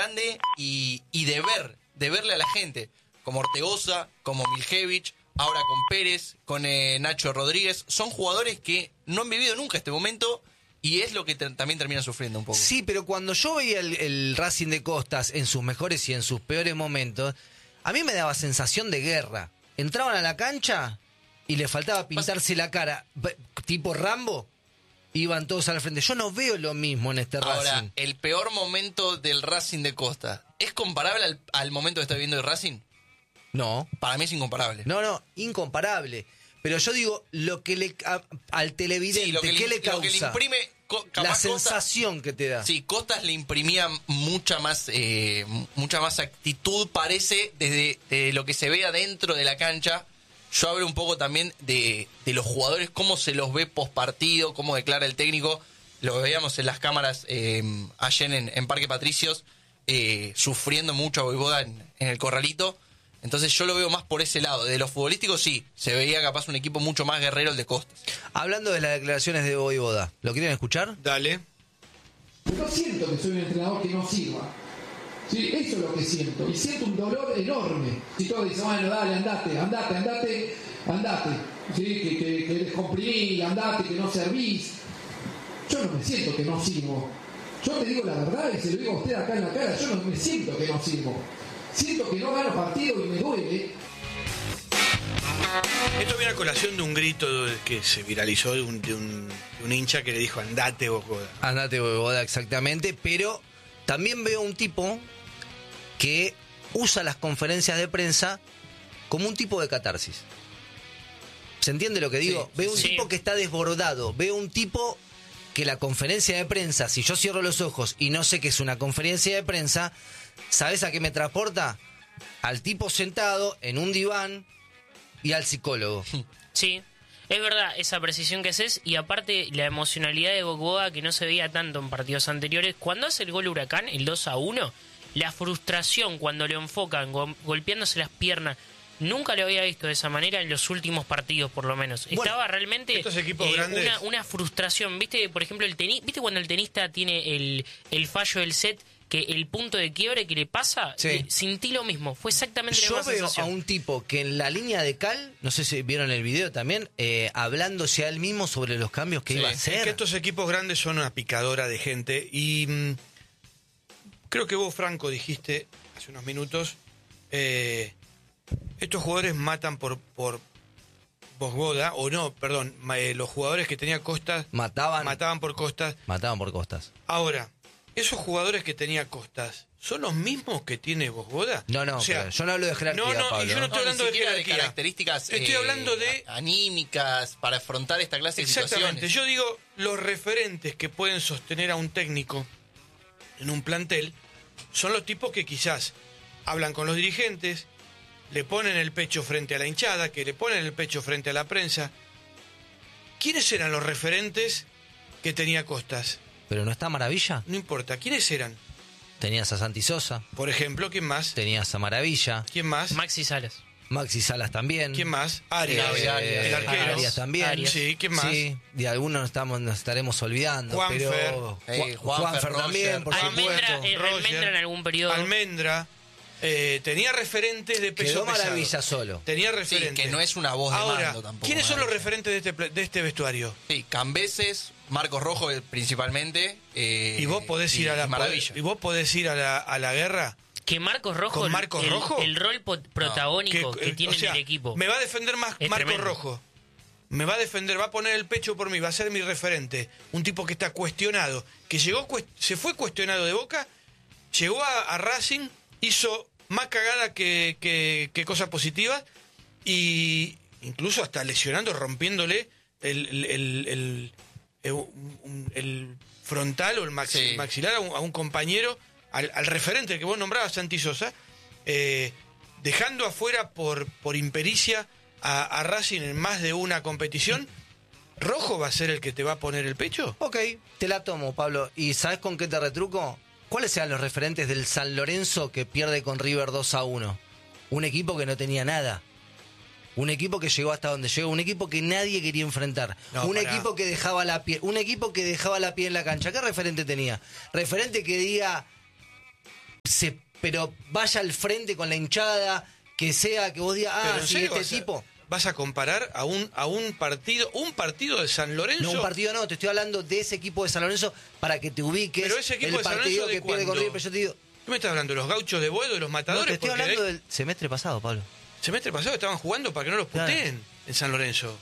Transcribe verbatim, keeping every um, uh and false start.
grande y, y de ver, de verle a la gente, como Ortegoza, como Miljevich, ahora con Pérez, con eh, Nacho Rodríguez, son jugadores que no han vivido nunca este momento y es lo que te, también termina sufriendo un poco. Sí, pero cuando yo veía el, el Racing de Costas en sus mejores y en sus peores momentos, a mí me daba sensación de guerra. Entraban a la cancha y le faltaba pintarse la cara, tipo Rambo, iban todos al frente. Yo no veo lo mismo en este Racing. Ahora, el peor momento del Racing de Costa, ¿es comparable al, al momento que está viviendo el Racing? No. Para mí es incomparable. No, no, incomparable. Pero yo digo, lo que le a, al televidente, sí, lo que ¿qué le, le causa? Lo que le imprime, co, la sensación Costas, que te da. Sí, Costas le imprimía mucha más eh, mucha más actitud, parece, desde, desde lo que se ve adentro de la cancha. Yo hablo un poco también de, de los jugadores, cómo se los ve post partido, cómo declara el técnico. Lo veíamos en las cámaras eh, ayer en, en Parque Patricios, eh, sufriendo mucho a Voivoda en, en el Corralito. Entonces yo lo veo más por ese lado. De los futbolísticos sí, se veía capaz un equipo mucho más guerrero el de Costas. Hablando de las declaraciones de Voivoda, ¿lo quieren escuchar? Dale. No siento que soy un entrenador que no sirva. Sí, eso es lo que siento. Y siento un dolor enorme. Si todos dicen, bueno, dale, andate, andate, andate, andate. ¿Sí? Que, que, que descomprimí, andate, que no servís. Yo no me siento que no sirvo. Yo te digo la verdad y se lo digo a usted acá en la cara. Yo no me siento que no sirvo. Siento que no gano partido y me duele. Esto viene a colación de un grito que se viralizó de un, de un, de un hincha que le dijo andate Voivoda. Andate Voivoda, exactamente, pero también veo un tipo que usa las conferencias de prensa como un tipo de catarsis. ¿Se entiende lo que digo? Sí, veo un sí. tipo que está desbordado, veo un tipo que la conferencia de prensa, si yo cierro los ojos y no sé que es una conferencia de prensa, ¿sabes a qué me transporta? Al tipo sentado en un diván y al psicólogo. Sí, es verdad esa precisión que haces y aparte la emocionalidad de Voivoda que no se veía tanto en partidos anteriores. Cuando hace el gol Huracán, el dos a uno, la frustración cuando lo enfocan go- golpeándose las piernas, nunca lo había visto de esa manera en los últimos partidos, por lo menos. Bueno, Estaba realmente estos equipos eh, grandes- una, una frustración. ¿Viste, por ejemplo, el tenis, ¿viste cuando el tenista tiene el, el fallo del set, que el punto de quiebre que le pasa? Sí. Eh, sentí lo mismo, fue exactamente la Yo misma veo sensación. a un tipo que en la línea de cal, no sé si vieron el video también, eh, hablándose a él mismo sobre los cambios que Sí, iba a es hacer. Es que estos equipos grandes son una picadora de gente y mm, creo que vos, Franco, dijiste hace unos minutos, eh, estos jugadores matan por por Voivoda, o no, perdón, ma- eh, los jugadores que tenía Costas Mataban, mataban por Costas. mataban por costas. Ahora, esos jugadores que tenía Costas, ¿son los mismos que tiene Voivoda? No, no, O sea, pero yo no hablo de jerarquía, no, no, y Pablo. yo no estoy No, hablando ni de siquiera jerarquía. de características Estoy eh, hablando de anímicas para afrontar esta clase de Exactamente, situaciones. yo digo, los referentes que pueden sostener a un técnico en un plantel son los tipos que quizás hablan con los dirigentes, le ponen el pecho frente a la hinchada, que le ponen el pecho frente a la prensa. ¿Quiénes eran los referentes que tenía Costas? Pero no está Maravilla. No importa, ¿quiénes eran? Tenías a Santi Sosa, Por ejemplo, ¿quién más? tenías a Maravilla, ¿Quién más? Maxi Salas. Maxi Salas también. ¿Quién más? Arias, Eh, Arias, el arquero. Arias también. Arias. Sí, ¿quién más? Sí, de algunos nos, estamos, nos estaremos olvidando. Juanfer. Pero Eh, Ju- Juanfer, Juanfer también, Roger. por Almendra, supuesto. eh, Roger, Almendra en algún periodo. Almendra. Eh, tenía referentes de peso Quedó pesado. Maravilla solo. Tenía Sí, referentes. que no es una voz de Ahora, mando tampoco. ¿quiénes son los Maravilla. referentes de este, pla- de este vestuario? Sí, Cambeses, Marcos Rojo eh, principalmente. eh, ¿Y vos podés ir a la Maravilla. ¿Y vos podés ir a la, a la guerra? Que Marcos Rojo, ¿Con el- Marcos el, Rojo? el rol po- protagónico que, eh, tiene o sea, en el equipo. Me va a defender más Es Marcos tremendo. Rojo. Me va a defender, va a poner el pecho por mí, va a ser mi referente. Un tipo que está cuestionado, que llegó, cuest- se fue cuestionado de Boca, llegó a, a Racing, hizo más cagada que, que, que cosa positiva, y incluso hasta lesionando, rompiéndole el, el, el, el- el- un- el frontal o el maxi- Sí. maxilar a un, a un compañero, al, al referente que vos nombrabas, Santi Sosa, eh, dejando afuera por, por impericia a, a Racing en más de una competición. ¿Rojo va a ser el que te va a poner el pecho? Ok, te la tomo, Pablo. ¿Y sabes con qué te retruco? ¿Cuáles sean los referentes del San Lorenzo que pierde con River dos a uno? Un equipo que no tenía nada. Un equipo que llegó hasta donde llegó. Un equipo que nadie quería enfrentar. No, un pará. equipo que dejaba la pie. Un equipo que dejaba la pie en la cancha. ¿Qué referente tenía? Referente que diga, se, pero vaya al frente con la hinchada, que sea que vos digas, Pero ah, ¿en sí, serio este vas a- tipo. ¿Vas a comparar a un, a un partido, un partido de San Lorenzo? No, un partido no, te estoy hablando de ese equipo de San Lorenzo para que te ubiques. Pero ese equipo el de San partido Lorenzo, ¿de que pierde con cuándo? River, pero yo te digo. ¿Qué me estás hablando? ¿Los gauchos de Boedo, de los No, matadores? te estoy Porque hablando de- del semestre pasado, Pablo. semestre pasado estaban jugando para que no los Claro. puteen en San Lorenzo.